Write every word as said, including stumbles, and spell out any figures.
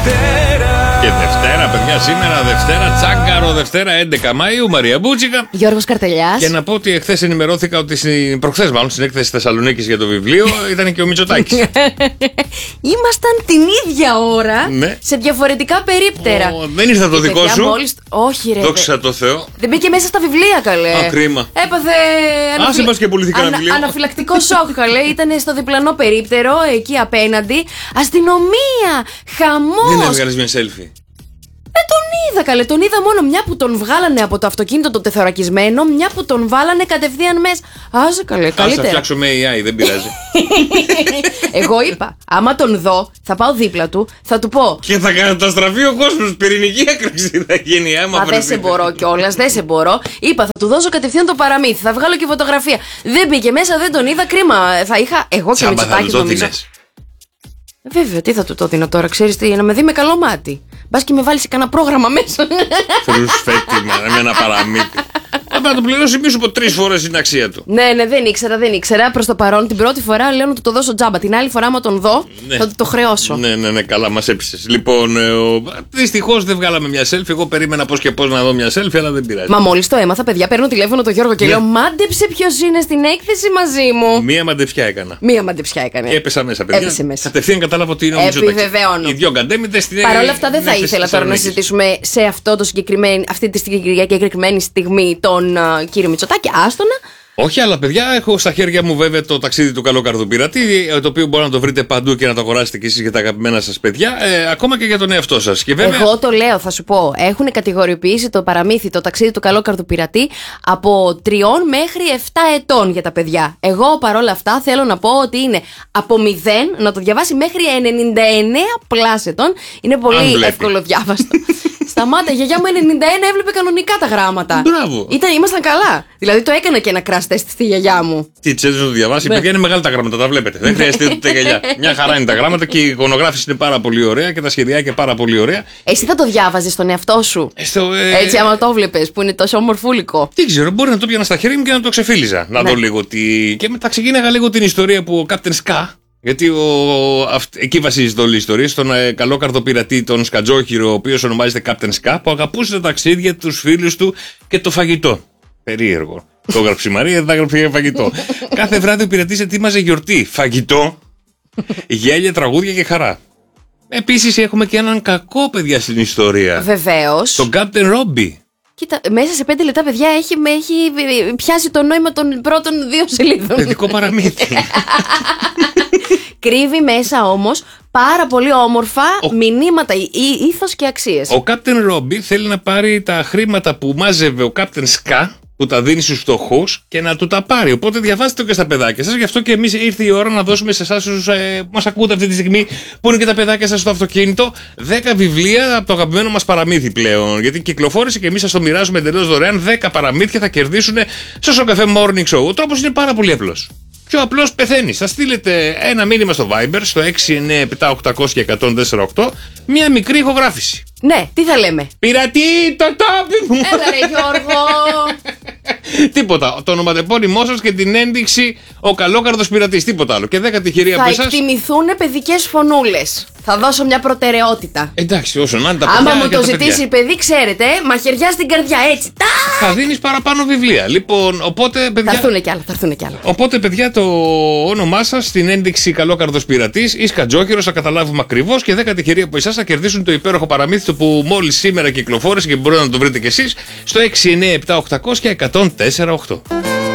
Δευτέρα. Και Δευτέρα, παιδιά, σήμερα Δευτέρα, τσάγκαρο Δευτέρα, έντεκα Μαΐου, Μαρία Μπούτσικα. Γιώργος Καρτελιάς. Και να πω ότι εχθές ενημερώθηκα ότι στην, προχθές μάλλον στην έκθεση Θεσσαλονίκης για το βιβλίο ήταν και ο Μητσοτάκης. Ήμασταν την ίδια ώρα, ναι, σε διαφορετικά περίπτερα. Ο, δεν ήρθα το και δικό παιδιά, σου. Μόλις... Όχι, ρε. Δόξα τω Θεώ. Δεν μπήκε μέσα στα βιβλία, καλέ. Α, κρίμα. Έπαθε. Άσε μας και πουλήθηκε ένα ανα... βιβλίο. Αναφυλακτικό σοκ, καλέ. Ήταν στο διπλανό περίπτερο, εκεί απέναντι. Αστυνομία! Χαμός! Δεν έβγαλες μια selfie. Ε, τον είδα, καλέ. Τον είδα μόνο μια που τον βγάλανε από το αυτοκίνητο το τεθωρακισμένο, μια που τον βάλανε κατευθείαν μέσα. Άσε, καλέ, καλύτερα. Ας θα φτιάξω με έι άι, δεν πειράζει. Εγώ είπα, άμα τον δω, θα πάω δίπλα του, θα του πω. Και θα καταστραφεί ο κόσμος, πυρηνική έκρηξη θα γίνει, άμα Μα δεν σε μπορώ κιόλας, δεν σε μπορώ. Είπα, θα του δώσω κατευθείαν το παραμύθι, θα βγάλω και φωτογραφία. Δεν μπήκε μέσα, δεν τον είδα, κρίμα. Θα είχα εγώ και Μητσοτάκη νομίζω. Βέβαια, τι θα του το δίνω τώρα, ξέρεις τι, να με δει με καλό μάτι. Μπας και με βάλει σε κανένα πρόγραμμα μέσα. Φρουσφέτη με ένα παραμύθι. Θα το πληρώσει πίσω από τρεις φορές την αξία του. Ναι, ναι, δεν ήξερα, δεν ήξερα. Προς το παρόν, την πρώτη φορά λέω να του το δώσω τζάμπα. Την άλλη φορά, άμα τον δω, ναι, θα του το χρεώσω. Ναι, ναι, ναι, καλά, μας έπεισες. Λοιπόν, ε, δυστυχώς δεν βγάλαμε μια selfie. Εγώ περίμενα πώς και πώς να δω μια selfie, αλλά δεν πειράζει. Μα μόλις το έμαθα, παιδιά, παίρνω τηλέφωνο το Γιώργο και ναι, λέω: μάντεψε ποιος είναι στην έκθεση μαζί μου. Μία μαντεψιά έκανα. Μία μαντεψιά έκανε. Και έπεσα μέσα, παιδιά. Έπεσε μέσα. Κατευθείαν κατάλαβα ότι είναι ο Μητσοτάκης. Επιβεβαιώνω. Οι δυο γκαντέμιτες στην Παρ' όλα αυτά, δεν θα ήθελα τώρα να συζητήσουμε σε αυτό το συγκεκριμένο, αυτή τη συγκεκριμένη στιγμή τον uh, κύριο Μητσοτάκη. Άστονα. Όχι, αλλά παιδιά, έχω στα χέρια μου βέβαια το ταξίδι του Καλό Καρδοπειρατή, το οποίο μπορεί να το βρείτε παντού και να το αγοράσετε κι εσείς για τα αγαπημένα σας παιδιά, ε, ακόμα και για τον εαυτό σας. Και βέβαια... Εγώ το λέω, θα σου πω. Έχουν κατηγοριοποιήσει το παραμύθι, το ταξίδι του Καλό Καρδοπειρατή από τριών μέχρι εφτά ετών για τα παιδιά. Εγώ παρόλα αυτά θέλω να πω ότι είναι από μηδέν να το διαβάσει μέχρι ενενήντα εννέα πλάς ετών. Είναι πολύ εύκολο διάβαστο. Σταμάτα, η γιαγιά μου ενενήντα ένα έβλεπε κανονικά τα γράμματα. Μπράβο. Ήταν, ήμασταν καλά. Δηλαδή το έκανα και ένα crash test στη γιαγιά μου. Τι τσέζε να το διαβάσει, ναι, παιδιά είναι μεγάλα τα γράμματα, τα βλέπετε. Δεν χρειάζεται ούτε γυαλιά. Μια χαρά είναι τα γράμματα και η εικονογράφηση είναι πάρα πολύ ωραία και τα σχεδιάκια πάρα πολύ ωραία. Εσύ θα το διάβαζες στον εαυτό σου. Ε, στο, ε... Έτσι, άμα το βλέπεις που είναι τόσο ομορφούλικο. Δεν ξέρω, μπορεί να το πιάνα στα χέρια μου και να το ξεφύλιζα. Να ναι, δω λίγο τι. Και μετά ξεκίναγα λίγο την ιστορία που ο Captain Ska. Γιατί ο, αυ, εκεί βασίζεται όλη η ιστορία. Στον ε, καλό καρδοπειρατή, τον Σκατζόχυρο, ο οποίος ονομάζεται Captain Ska, που αγαπούσε τα ταξίδια, τους φίλους του και το φαγητό. Περίεργο. Το έγραψε η Μαρία, δεν τα έγραψε φαγητό. Κάθε βράδυ ο πειρατής ετοίμαζε γιορτή. Φαγητό, γέλια, τραγούδια και χαρά. Επίσης έχουμε και έναν κακό παιδιά στην ιστορία. Βεβαίως. Τον Captain Robbie. Κοίτα, μέσα σε πέντε λεπτά, παιδιά, έχει, έχει πιάσει το νόημα των πρώτων δύο σελίδων. Παιδικό παραμύθι. Κρύβει μέσα όμως πάρα πολύ όμορφα ο... μηνύματα, ή, ήθος και αξίες. Ο Captain Robbie θέλει να πάρει τα χρήματα που μάζευε ο Captain Ska, που τα δίνει στους φτωχούς, και να του τα πάρει. Οπότε διαβάστε το και στα παιδάκια σας. Γι' αυτό και εμείς ήρθε η ώρα να δώσουμε σε εσάς που ε, μας ακούτε αυτή τη στιγμή, που είναι και τα παιδάκια σας στο αυτοκίνητο, δέκα βιβλία από το αγαπημένο μας παραμύθι πλέον. Γιατί κυκλοφόρησε και εμείς σας το μοιράζουμε εντελώς δωρεάν. δέκα παραμύθια θα κερδίσουν στο Σοκαφέ Morning Show. Ο τρόπος είναι πάρα πολύ απλός. Πιο απλώς πεθαίνει. Θα στείλετε ένα μήνυμα στο Viber στο έξι εννιά επτά οκτακόσια εκατόν τέσσερα οκτώ, μια μικρή ηχογράφηση. Ναι, τι θα λέμε. Πειρατή, το τόπι μου! Έλα ρε Γιώργο! Τίποτα. Το ονοματεπώνυμό σας και την ένδειξη ο καλόκαρδος πειρατής. Τίποτα άλλο. Και δέκα τυχεροί από εσάς. Θα εκτιμηθούν παιδικές φωνούλες. Θα δώσω μια προτεραιότητα. Εντάξει, όσο να είναι τα παιδιά. Άμα μου το ζητήσει παιδί, ξέρετε, μαχαιριά στην καρδιά, έτσι. Τα! Θα δίνεις παραπάνω βιβλία. Λοιπόν, οπότε παιδιά. Θα έρθουν κι άλλα, θα έρθουν κι άλλα. Οπότε, παιδιά, το όνομά σας στην ένδειξη καλόκαρδος πειρατής ή Σκατζόχυρος θα καταλάβουμε ακριβώς, και δέκα τυχεροί από εσάς θα κερδίσουν το υπέροχο παραμύθι που μόλις σήμερα κυκλοφόρησε και μπορείτε να το βρείτε κι εσείς στο έξι εννιά επτά οκτακόσια εκατόν τέσσερα οκτώ.